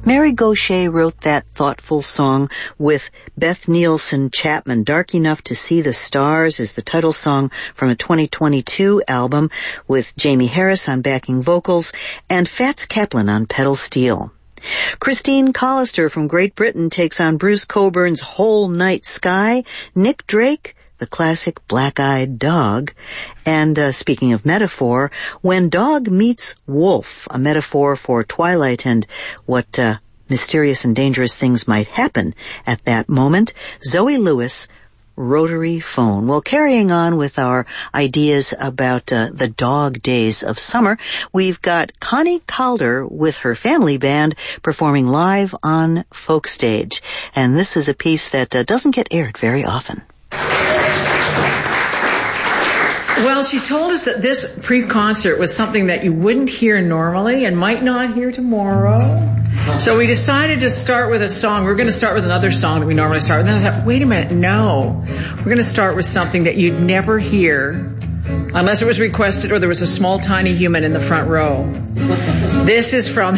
Mary Gauthier wrote that thoughtful song with Beth Nielsen Chapman. Dark Enough to See the Stars is the title song from a 2022 album with Jamie Harris on backing vocals and Fats Kaplan on pedal steel. Christine Collister from Great Britain takes on Bruce Coburn's Whole Night Sky. Nick Drake, the classic Black-Eyed Dog. And speaking of metaphor, When Dog Meets Wolf, a metaphor for twilight and what mysterious and dangerous things might happen at that moment. Zoe Lewis, Rotary Phone. Well, carrying on with our ideas about the dog days of summer, we've got Connie Calder with her family band performing live on Folk Stage. And this is a piece that doesn't get aired very often. Well, she told us that this pre-concert was something that you wouldn't hear normally and might not hear tomorrow. So we decided to start with a song. We're going to start with another song that we normally start with. And I thought, wait a minute, no. We're going to start with something that you'd never hear unless it was requested or there was a small, tiny human in the front row. This is from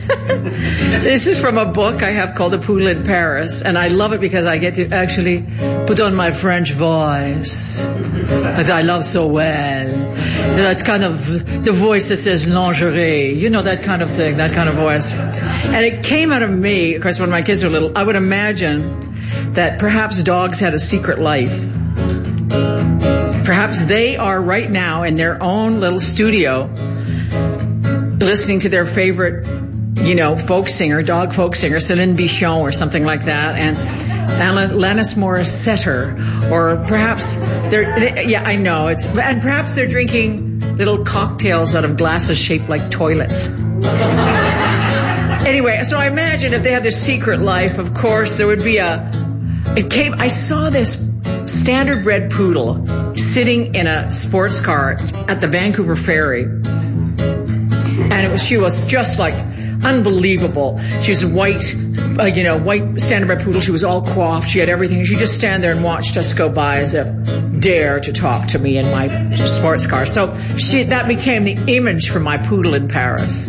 a book I have called A Poodle in Paris, and I love it because I get to actually put on my French voice that I love so well. That's kind of the voice that says lingerie, you know, that kind of thing, that kind of voice. And it came out of me, of course, when my kids were little. I would imagine that perhaps dogs had a secret life. Perhaps they are right now in their own little studio listening to their favorite, you know, folk singer, dog folk singer, Céline Bichon or something like that, and Alanis Morissette, or perhaps I know, and perhaps they're drinking little cocktails out of glasses shaped like toilets. Anyway, so I imagine if they had their secret life, of course, there would be I saw this standard bred poodle sitting in a sports car at the Vancouver Ferry. And she was just like unbelievable. She was white standard bred poodle. She was all coiffed. She had everything. She just stand there and watched us go by as if dare to talk to me in my sports car. So that became the image for my poodle in Paris.